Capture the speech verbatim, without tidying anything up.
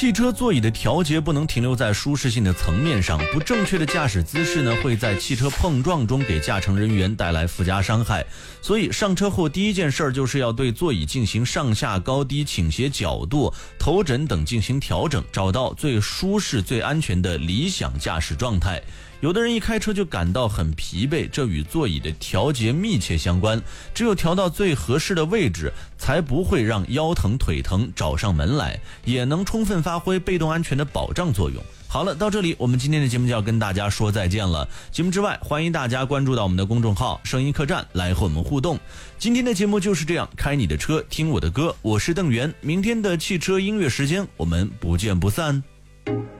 汽车座椅的调节不能停留在舒适性的层面上，不正确的驾驶姿势呢，会在汽车碰撞中给驾乘人员带来附加伤害。所以上车后第一件事就是要对座椅进行上下高低倾斜角度、头枕等进行调整，找到最舒适最安全的理想驾驶状态。有的人一开车就感到很疲惫，这与座椅的调节密切相关，只有调到最合适的位置，才不会让腰疼腿疼找上门来，也能充分发挥被动安全的保障作用。好了，到这里我们今天的节目就要跟大家说再见了。节目之外，欢迎大家关注到我们的公众号声音客栈来和我们互动。今天的节目就是这样，开你的车听我的歌，我是邓源，明天的汽车音乐时间我们不见不散。